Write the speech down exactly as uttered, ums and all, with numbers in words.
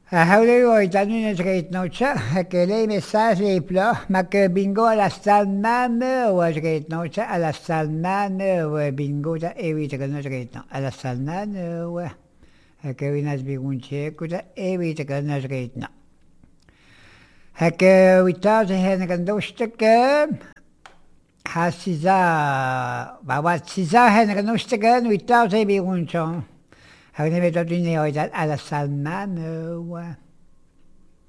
Ahora italiano straight noche, que les messages les plats, ma que bingo à la salmane, ou straight noche, à la salmane, ou bingo, et oui, que no straight no, à la salmane, ou que oui, nas bigunche, kuda, et oui, que no straight no. Que oui, ta, je hen kan dosteke, ha siza, bawa siza hen kan dosteke, oui, ta, je bigunchon. Hij neemt dat in de à la salmane, ouais.